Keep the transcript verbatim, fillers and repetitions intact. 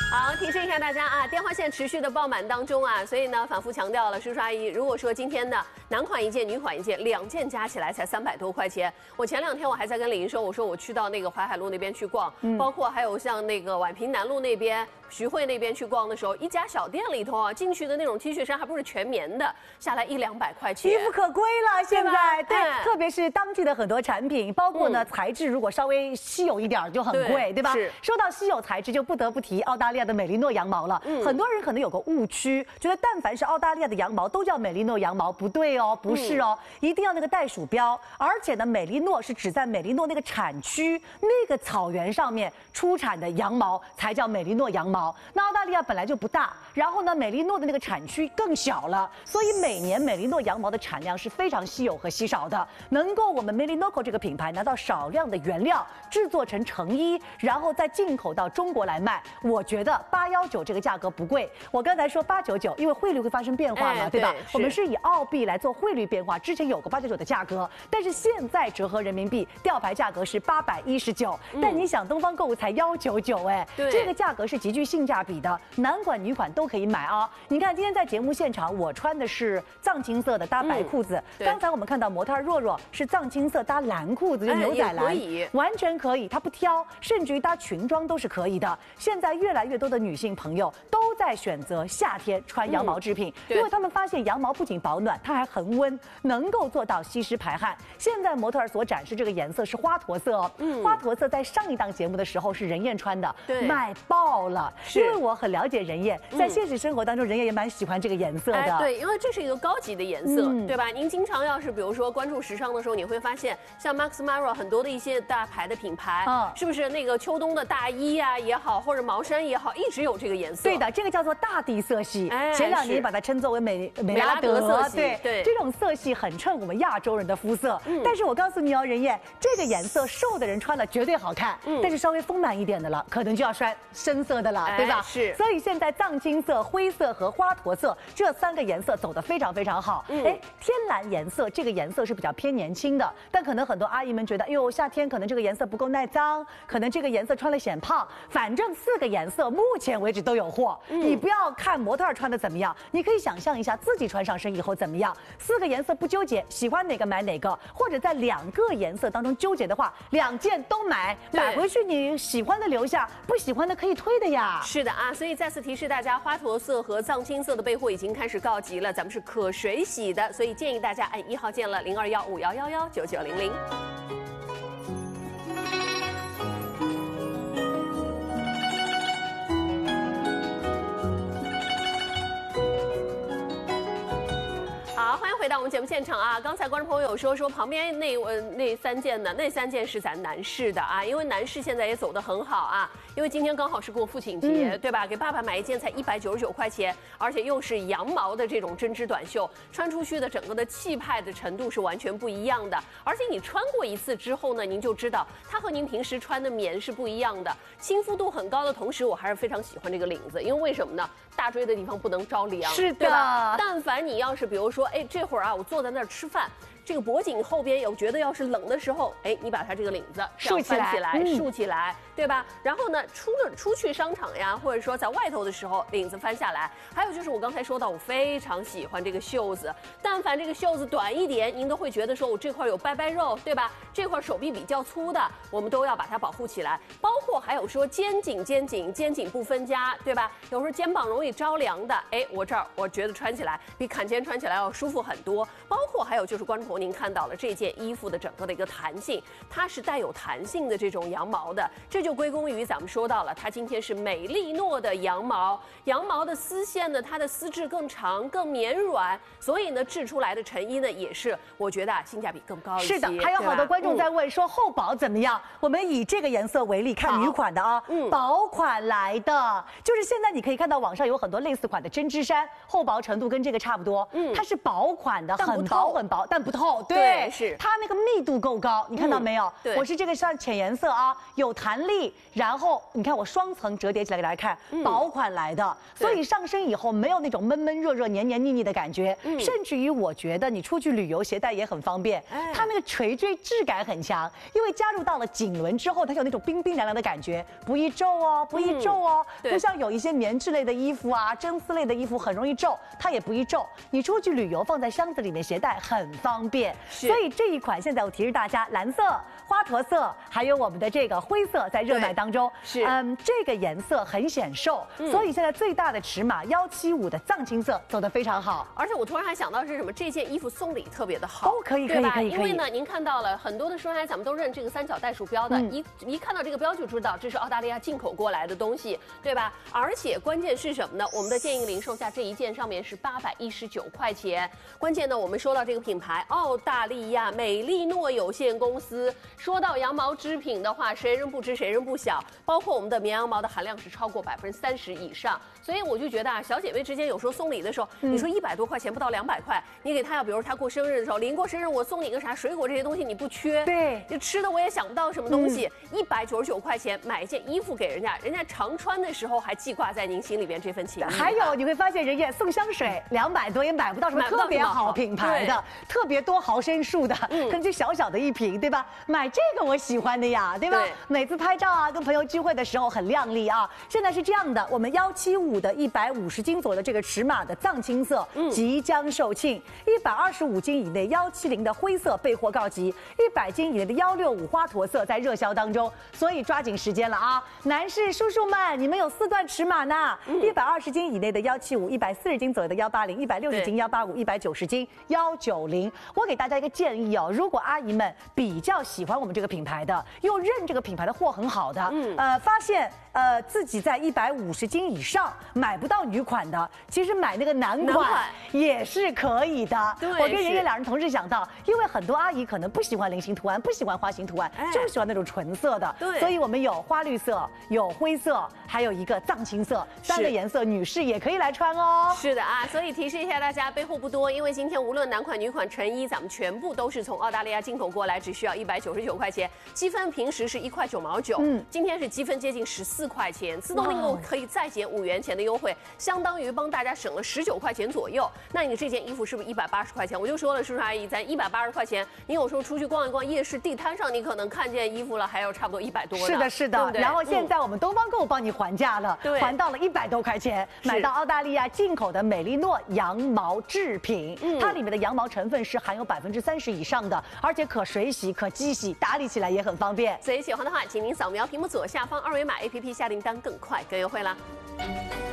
好，提示一下大家啊，电话线持续的爆满当中啊，所以呢，反复强调了，叔叔阿姨，如果说今天的男款一件，女款一件，两件加起来才三百多块钱。我前两天我还在跟李莹说，我说我去到那个淮海路那边去逛，嗯、包括还有像那个宛平南路那边、徐汇那边去逛的时候，一家小店里头啊，进去的那种 T 恤衫还不是全棉的，下来一两百块钱， 衣服可贵了。现在对, 对，特别是当季的很多产品，包括呢、嗯、材质，如果稍微稀有一点就很贵， 对, 对吧？是。说到稀有材质，就不得不提澳大利亚的美利诺羊毛了。嗯、很多人可能有个误区，觉得但凡是澳大利亚的羊毛都叫美利诺羊毛，不对哦，不是哦，嗯、一定要那个袋鼠标。而且呢，美利诺是指在美利诺那个产区那个草原上面出产的羊毛才叫美利诺羊毛。那澳大利亚本来就不大，然后呢，美利诺的那个产区更小了，所以每年美利诺羊毛的产量是非常稀有和稀少的。能够我们 Melinoco 这个品牌拿到少量的原料制作成成衣，然后再进口到中国来卖，我觉得八幺九这个价格不贵。我刚才说八九九，因为汇率会发生变化嘛，哎、对吧？对，我们是以澳币来做汇率变化，之前有个八九九的价格，但是现在折合人民币吊牌价格是八百一十九。但你想，东方购物才幺九九，哎，这个价格是极具性价比的，男款女款都可以买啊。你看今天在节目现场，我穿的是藏青色的搭白裤子，嗯、刚才我们看到模特若若是藏青色搭蓝裤子，就牛仔蓝，哎、完全可以，它不挑，甚至于搭裙装都是可以的。现在越来越多的女性朋友都在选择夏天穿羊毛制品，嗯、因为他们发现羊毛不仅保暖，它还恒温，能够做到吸湿排汗。现在模特儿所展示这个颜色是花驼色哦，嗯、花驼色在上一档节目的时候是任燕穿的，卖爆了。因为我很了解任燕，在现实生活当中，任燕也蛮喜欢这个颜色的。 哎、对，因为这是一个高级的颜色，嗯、对吧？您经常要是比如说关注时尚的时候，你会发现像 Max Mara 很多的一些大牌的品牌，嗯、是不是那个秋冬的大衣啊也好，或者毛衫也好，一直有这个颜色。 对的，这个叫做大地色系。哎、前两年把它称作为美美拉德色系。 对对，这种色系很衬我们亚洲人的肤色。嗯、但是我告诉你哦，任燕，这个颜色瘦的人穿了绝对好看，嗯、但是稍微丰满一点的了，可能就要穿深色的了，哎、对吧？ 是。 所以现在藏青色、灰色和花驼色这三个颜色走得非常非常好。嗯、哎，天蓝颜色这个颜色是比较偏年轻的，但可能很多阿姨们觉得，哎呦，夏天可能这个颜色不够耐脏，可能这个颜色穿了显胖。反正四个颜色目前为止都有货，嗯、你不要看模特穿的怎么样，你可以想象一下自己穿上身以后怎么样。四个颜色不纠结，喜欢哪个买哪个，或者在两个颜色当中纠结的话，两件都买，买回去你喜欢的留下，不喜欢的可以退的呀。 是的啊，所以再次提示大家，花驼色和藏青色的备货已经开始告急了，咱们是可水洗的，所以建议大家按一号键了零二幺五幺幺幺九九零零。好，欢迎回到我们节目现场啊！刚才观众朋友说说旁边那呃那三件呢，那三件是咱男士的啊，因为男士现在也走得很好啊，因为今天刚好是过父亲节，嗯、对吧？给爸爸买一件才一百九十九块钱，而且又是羊毛的这种针织短袖，穿出去的整个的气派的程度是完全不一样的。而且你穿过一次之后呢，您就知道它和您平时穿的棉是不一样的，亲肤度很高的同时，我还是非常喜欢这个领子，因为为什么呢？大椎的地方不能着凉， 是的， 对吧？但凡你要是比如说，哎，这会儿啊，我坐在那儿吃饭，这个脖颈后边有觉得要是冷的时候，哎，你把它这个领子竖起来， 起来，竖起来，对吧？然后呢，出了出去商场呀，或者说在外头的时候，领子翻下来。还有就是我刚才说到，我非常喜欢这个袖子，但凡这个袖子短一点，您都会觉得说我这块有掰掰肉，对吧？这块手臂比较粗的，我们都要把它保护起来。包括还有说肩颈、肩颈、肩颈不分家，对吧？有时候肩膀容易着凉的，哎，我这儿我觉得穿起来比坎肩穿起来要舒服很多。包括还有就是观众朋友您看到了这件衣服的整个的一个弹性，它是带有弹性的这种羊毛的，这就归功于咱们说到了，它今天是美利诺的羊毛，羊毛的丝线呢，它的丝质更长、更绵软，所以呢制出来的成衣呢也是我觉得啊性价比更高一些。 是的，还有好多观众在问说厚薄怎么样？嗯、我们以这个颜色为例，看女款的啊，嗯、薄款来的，就是现在你可以看到网上有很多类似款的针织衫，厚薄程度跟这个差不多，嗯，它是薄款的，很薄很薄，但不透。 厚， 对，是它那个密度够高，你看到没有？ 嗯、对， 我是这个像浅颜色啊，有弹力，然后你看我双层折叠起来给大家看，嗯、薄款来的，所以上身以后没有那种闷闷热热、黏黏腻腻的感觉，嗯、甚至于我觉得你出去旅游携带也很方便。哎、它那个垂坠质感很强，因为加入到了颈轮之后，它有那种冰冰凉凉的感觉，不易皱哦，不易皱哦，嗯、不像有一些棉质类的衣服啊、真丝类的衣服很容易皱，它也不易皱。你出去旅游放在箱子里面携带很方便，所以这一款现在我提示大家，蓝色、花驼色，还有我们的这个灰色在热卖当中。 是， 嗯，这个颜色很显瘦，嗯、所以现在最大的尺码幺七五的藏青色走得非常好。 而且我突然还想到是什么，这件衣服送礼特别的好， 哦，可以可以可以， 因为呢，您看到了很多的说来咱们都认这个三角袋鼠标的，嗯、一一看到这个标就知道这是澳大利亚进口过来的东西，对吧？而且关键是什么呢？我们的建议零售价这一件上面是八百一十九块钱。关键呢，我们说到这个品牌澳大利亚美利诺有限公司，说到羊毛织品的话，谁人不知谁人不晓，包括我们的绵羊毛的含量是超过百分之三十以上，所以我就觉得啊，小姐妹之间有时候送礼的时候，嗯、你说一百多块钱不到两百块，你给她要，比如她过生日的时候，临过生日我送你个啥水果这些东西你不缺， 对， 就吃的我也想不到什么东西，一百九十九块钱买一件衣服给人家，人家常穿的时候还记挂在您心里边这份情谊。 还有你会发现，人家送香水两百多也买不到什么特别好品牌的，特别多毫升数的，嗯、可能就小小的一瓶，对吧？买这个我喜欢的呀，对吧？对，每次拍照啊，跟朋友聚会的时候很靓丽啊。现在是这样的，我们幺七五的一百五十斤左右的这个尺码的藏青色、嗯、即将售罄，一百二十五斤以内幺七零的灰色备货告急，一百斤以内的幺六五花驼色在热销当中，所以抓紧时间了啊！男士叔叔们，你们有四段尺码呢，一百二十斤以内的幺七五，一百四十斤左右的幺八零，一百六十斤幺八五，一百九十斤幺九零。我给大家一个建议哦，如果阿姨们比较喜欢我们这个品牌的，又认这个品牌的货很好的，嗯，呃，发现呃自己在一百五十斤以上买不到女款的，其实买那个男款, 男款也是可以的。对，我跟人家两人同时想到，因为很多阿姨可能不喜欢菱形图案，不喜欢花形图案，哎、就喜欢那种纯色的。对，所以我们有花绿色，有灰色，还有一个藏青色，三个颜色，女士也可以来穿哦。 是的啊，所以提示一下大家，备货不多，因为今天无论男款、女款、成衣，咱们全部都是从澳大利亚进口过来，只需要一百九十九块钱，积分平时是一块九毛九，嗯，今天是积分接近十四块钱，自动订购可以再减五元钱的优惠，相当于帮大家省了十九块钱左右。那你这件衣服是不是一百八十块钱？我就说了，叔叔阿姨，咱一百八十块钱，你有时候出去逛一逛夜市地摊上，你可能看见衣服了，还有差不多一百多。 是的，是的。对对，然后现在我们东方购帮你还价了，对、嗯，还到了一百多块钱，买到澳大利亚进口的美利诺羊毛制品，嗯、它里面的羊毛成分是含有百分之三十以上的，而且可水洗、可机洗，打理起来也很方便。 所以喜欢的话，请您扫描屏幕左下方二维码 A P P 下订单，更快更优惠啦。